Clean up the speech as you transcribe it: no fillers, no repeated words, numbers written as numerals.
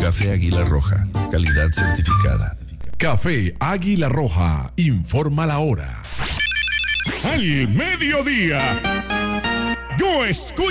Café Águila Roja, calidad certificada. Café Águila Roja, informa la hora. Al mediodía, yo escucho